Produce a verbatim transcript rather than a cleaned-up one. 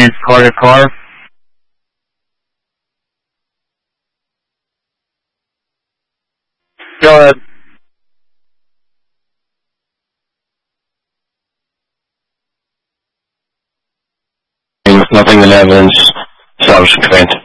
is Carter Carr. Go ahead. With nothing in evidence, establish conveyance.